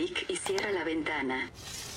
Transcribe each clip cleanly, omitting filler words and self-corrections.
clic y cierra la ventana.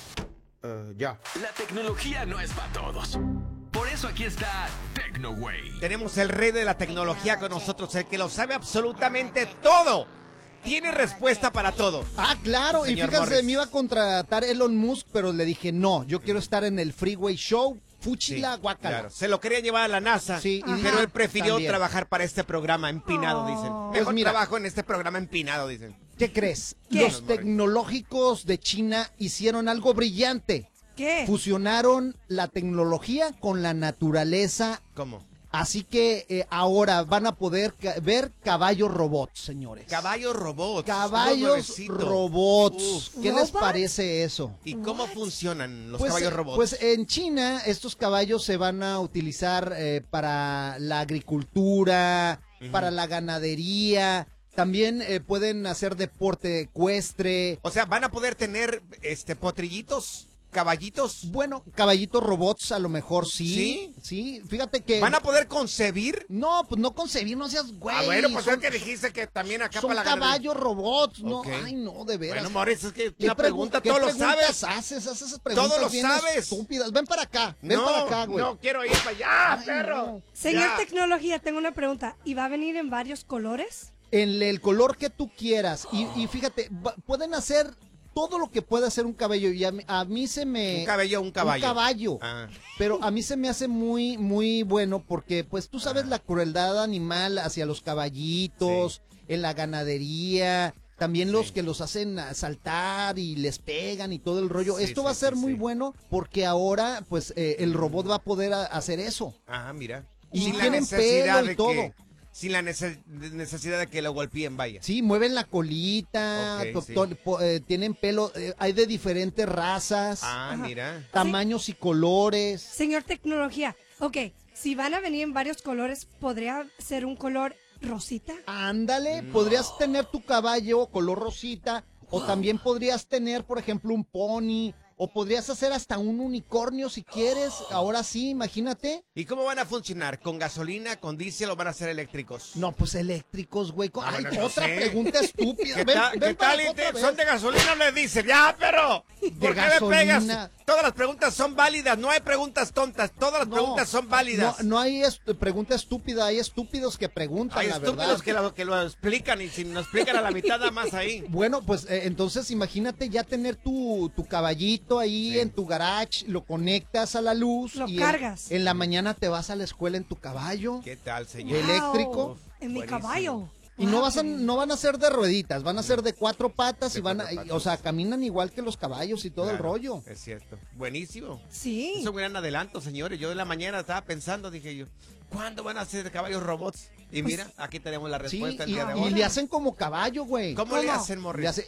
Ya. La tecnología no es para todos. Por eso aquí está TecnoWay. Tenemos el rey de la tecnología con nosotros, el que lo sabe absolutamente todo. Tiene respuesta para todo. Ah, claro, y Señor fíjense, Morris. me iba a contratar Elon Musk, pero le dije, no, yo quiero estar en el Freeway Show, Fúchila, Sí, guácala. claro. Se lo quería llevar a la NASA, Sí, y pero él prefirió también. trabajar para este programa empinado, dicen. Mejor Pues mira. trabajo en este programa empinado, dicen. ¿Qué crees? ¿Qué? Los tecnológicos de China hicieron algo brillante. ¿Qué? Fusionaron la tecnología con la naturaleza. ¿Cómo? Así que ahora van a poder ver caballos robots, señores. Caballos robots. uno Caballos nuevecito. robots. Uf. ¿Qué les ¿Robots? parece eso? ¿Y cómo funcionan los caballos robots? Pues en China estos caballos se van a utilizar para la agricultura, para la ganadería. También pueden hacer deporte ecuestre. O sea, ¿van a poder tener potrillitos? ¿Caballitos? Bueno, caballitos robots a lo mejor sí. ¿Sí? Sí, fíjate que... ¿Van a poder concebir? No, pues no concebir, no seas güey. Ah, bueno, pues son, es que dijiste que también acá son para la ganadería. caballos robots, no, Ok. ay no, de veras. Bueno, Morris, es que ¿Qué una pregunta, ¿qué todo lo preguntas sabes. haces esas preguntas Todo lo bien sabes. estúpidas. Ven para acá, ven para acá, güey. No quiero ir para allá, Ay, perro. no. Señor Ya. Tecnología, tengo una pregunta. ¿Y va a venir en varios colores? En el color que tú quieras. Y fíjate, pueden hacer todo lo que puede hacer un caballo. Y a mí se me... Un caballo. Un caballo. Ah. Pero a mí se me hace muy, muy bueno porque, pues, tú sabes la crueldad animal hacia los caballitos, en la ganadería, también los que los hacen saltar y les pegan y todo el rollo. Sí, Esto va a sí, ser sí, muy sí. bueno porque ahora, pues, el robot va a poder hacer eso. Ah, mira. Y Sin la tienen necesidad pelo y de todo. que... Sin la necesidad de que lo golpeen, vaya. Sí, mueven la colita, Ok, sí. tienen pelo, hay de diferentes razas, Ah, Ajá. mira. tamaños y colores. Señor Tecnología, ok, si van a venir en varios colores, ¿podría ser un color rosita? Ándale, podrías tener tu caballo color rosita, o también podrías tener, por ejemplo, un pony, o podrías hacer hasta un unicornio si quieres. Ahora sí, imagínate. ¿Y cómo van a funcionar? ¿Con gasolina, con diésel o van a ser eléctricos? No, pues eléctricos, güey. Ah, Ay, bueno, no otra sé. pregunta estúpida. ¿Qué Ven, tal? ven ¿Qué para tal? acá otra vez. ¿Son de gasolina o le dicen? ¡Ya, pero! ¿Por qué me pegas? gasolina. Todas las preguntas son válidas, no hay preguntas tontas, todas las preguntas son válidas. No hay pregunta estúpida, hay estúpidos que preguntan, Hay la estúpidos verdad. que lo explican y si no explican a la mitad nada más ahí. Bueno, pues entonces imagínate ya tener tu caballito ahí Sí. en tu garage, lo conectas a la luz. Lo y cargas. En la mañana te vas a la escuela en tu caballo. ¿Qué tal, señor? Eléctrico. Wow, en mi Buenísimo. caballo. Y no van a ser de rueditas, van a ser de cuatro patas De y van cuatro patas. o sea, caminan igual que los caballos y todo el Claro, rollo. Es cierto. Buenísimo. Sí. Es un gran adelanto, señores. Yo de la mañana estaba pensando, dije yo, ¿cuándo van a ser caballos robots? Y mira, aquí tenemos la Sí, respuesta el y, día de y hoy. le hacen como caballo, güey. ¿Cómo le ¿Cómo? hacen, Morris? Le hace...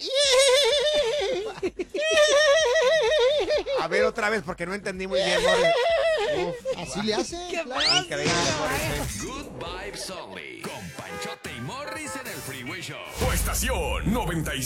A ver otra vez, porque no entendí muy bien, Morris. Así le hacen. Qué claro. Increíble, Morris. Good Vibes Only. Con Panchote y Morris en el Freeway Show. Tu estación 95.